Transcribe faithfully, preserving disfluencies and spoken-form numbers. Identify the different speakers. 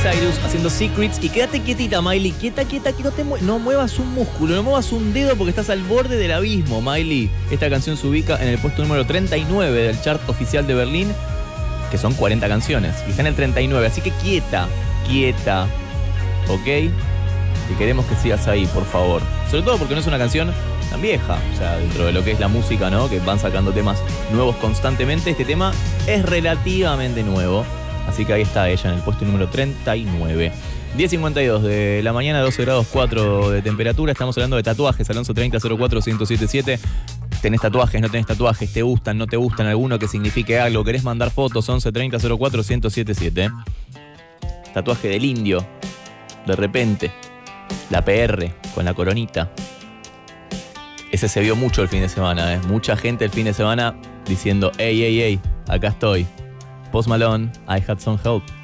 Speaker 1: Cyrus haciendo Secrets. Y quédate quietita, Miley. Quieta, quieta, que no, te mue- no muevas un músculo, no muevas un dedo porque estás al borde del abismo, Miley. Esta canción se ubica en el puesto número treinta y nueve del chart oficial de Berlín, que son cuarenta canciones. Y está en el treinta y nueve, así que quieta, quieta. ¿Ok? Y queremos que sigas ahí, por favor. Sobre todo porque no es una canción tan vieja. O sea, dentro de lo que es la música, ¿no? Que van sacando temas nuevos constantemente. Este tema es relativamente nuevo. Así que ahí está ella en el puesto número treinta y nueve. diez cincuenta y dos de la mañana, doce grados cuatro de temperatura. Estamos hablando de tatuajes. Alonso treinta cero cuatro ciento setenta y siete. ¿Tenés tatuajes? ¿No tenés tatuajes? ¿Te gustan? ¿No te gustan? ¿Alguno que signifique algo? ¿Querés mandar fotos? once treinta cero cuatro ciento setenta y siete. Tatuaje del indio. De repente. La P R con la coronita. Ese se vio mucho el fin de semana, ¿eh? Mucha gente el fin de semana diciendo, ey, ey, ey, acá estoy. Post Malone, I had some help.